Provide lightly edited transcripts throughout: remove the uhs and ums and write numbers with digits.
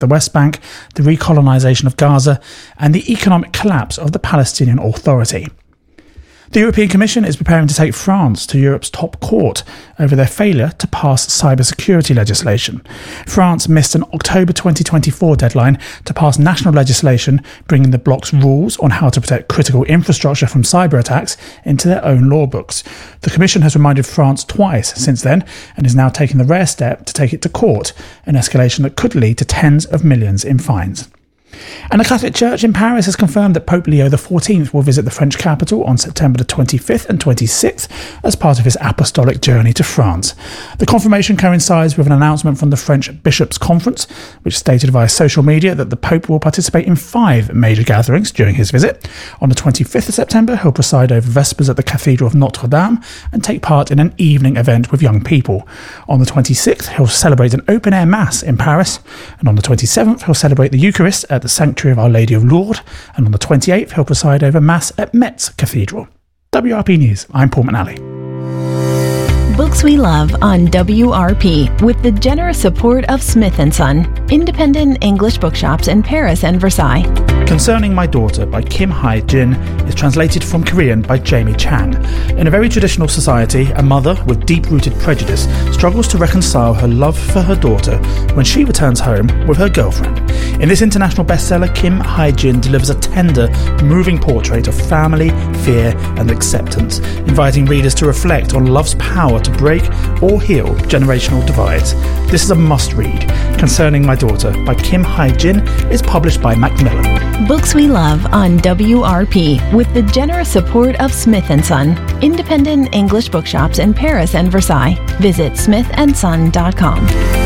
the West Bank, the recolonization of Gaza, and the economic collapse of the Palestinian Authority. The European Commission is preparing to take France to Europe's top court over their failure to pass cybersecurity legislation. France missed an October 2024 deadline to pass national legislation bringing the bloc's rules on how to protect critical infrastructure from cyber attacks into their own law books. The Commission has reminded France twice since then and is now taking the rare step to take it to court, an escalation that could lead to tens of millions in fines. And the Catholic Church in Paris has confirmed that Pope Leo XIV will visit the French capital on September the 25th and 26th as part of his apostolic journey to France. The confirmation coincides with an announcement from the French Bishops' Conference, which stated via social media that the Pope will participate in 5 major gatherings during his visit. On the 25th of September, he'll preside over Vespers at the Cathedral of Notre Dame and take part in an evening event with young people. On the 26th, he'll celebrate an open-air Mass in Paris, and on the 27th, he'll celebrate the Eucharist at the Sanctuary of Our Lady of Lourdes, and on the 28th he'll preside over Mass at Metz Cathedral. WRP News, I'm Paul McNally. Books We Love on WRP with the generous support of Smith & Son, independent English bookshops in Paris and Versailles. Concerning My Daughter by Kim Hae-jin is translated from Korean by Jamie Chan. In a very traditional society, a mother with deep-rooted prejudice struggles to reconcile her love for her daughter when she returns home with her girlfriend. In this international bestseller, Kim Hae-jin delivers a tender, moving portrait of family, fear and acceptance, inviting readers to reflect on love's power to break or heal generational divides. This is a must-read. Concerning My Daughter by Kim Hae-jin is published by Macmillan. Books We Love on WRP with the generous support of Smith & Son, independent English bookshops in Paris and Versailles. Visit smithandson.com.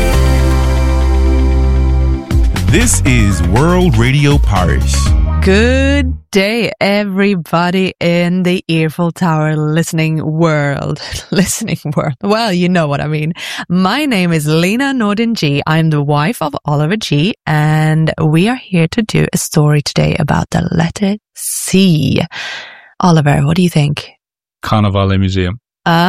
This is World Radio Paris. Good day, everybody in the Eiffel Tower listening world. Well, you know what I mean. My name is Lena Nordin-G. I'm the wife of Oliver G. And we are here to do a story today about the letter C. Oliver, what do you think? Carnavalet Museum.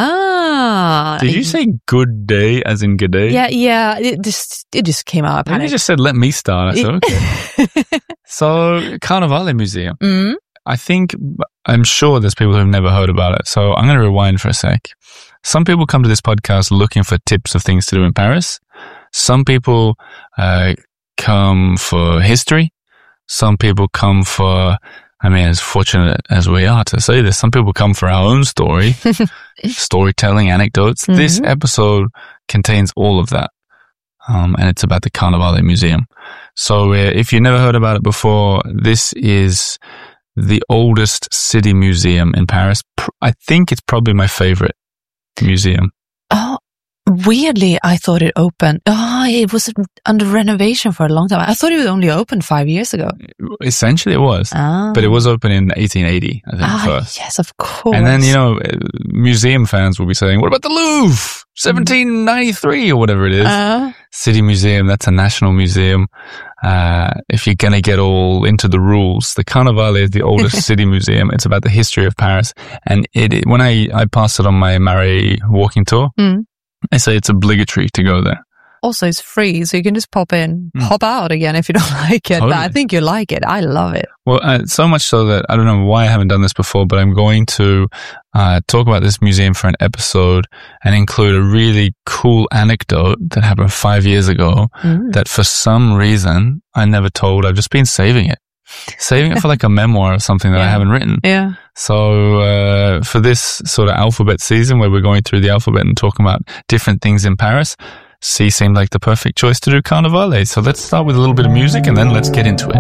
Did you say good day as in good day? Yeah. It just came out. And you just said, let me start. I said, okay. So, Carnavalet Museum. Mm-hmm. I'm sure there's people who've never heard about it. So I'm going to rewind for a sec. Some people come to this podcast looking for tips of things to do in Paris. Some people come for history. Some people come for, as fortunate as we are to say this, some people come for our own story, storytelling, anecdotes. Mm-hmm. This episode contains all of that. And it's about the Carnavalet Museum. So if you never heard about it before, this is the oldest city museum in Paris. I think it's probably my favorite museum. Oh, weirdly, I thought it opened. It was under renovation for a long time. I thought it was only opened 5 years ago. Essentially, it was. But it was opened in 1880, I think, first. Yes, of course. And then, museum fans will be saying, what about the Louvre? 1793 or whatever it is. City Museum, that's a national museum. If you're going to get all into the rules, the Carnavalet is the oldest city museum. It's about the history of Paris. And when I passed it on my Marais walking tour, I say it's obligatory to go there. Also, it's free, so you can just pop in, pop out again if you don't like it. Totally. But I think you like it. I love it. Well, so much so that I don't know why I haven't done this before, but I'm going to talk about this museum for an episode and include a really cool anecdote that happened 5 years ago that for some reason I never told. I've just been saving it for like a memoir or something that I haven't written. Yeah. So for this sort of alphabet season where we're going through the alphabet and talking about different things in Paris, C seemed like the perfect choice to do Carnavalet. So let's start with a little bit of music and then let's get into it.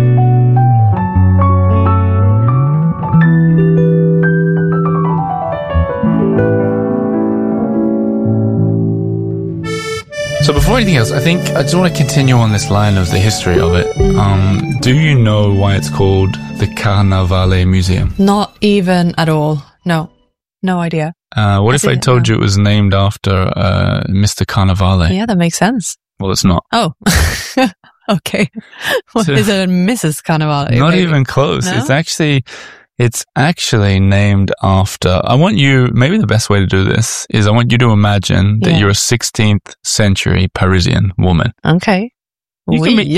So before anything else, I think I just want to continue on this line of the history of it. Do you know why it's called the Carnavalet Museum? Not even at all. No idea. What if I told you it was named after Mr. Carnavalet? Yeah, that makes sense. Well, it's not. Oh, okay. What is it, Mrs. Carnavalet? Not even close. No? It's actually named after, maybe the best way to do this is I want you to imagine that you're a 16th century Parisian woman. Okay. You can meet